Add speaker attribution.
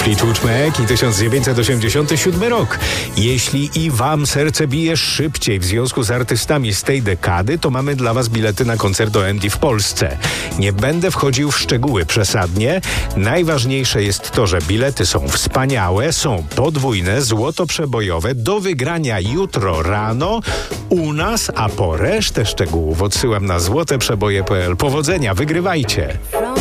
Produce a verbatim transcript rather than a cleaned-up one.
Speaker 1: Fleetwood Mac i tysiąc dziewięćset osiemdziesiąty siódmy rok. Jeśli i wam serce bije szybciej w związku z artystami z tej dekady, to mamy dla was bilety na koncert O M D w Polsce. Nie będę wchodził w szczegóły przesadnie. Najważniejsze jest to, że bilety są wspaniałe, są podwójne, złotoprzebojowe, do wygrania jutro rano u nas, a po resztę szczegółów odsyłam na złoteprzeboje kropka p l. Powodzenia, wygrywajcie!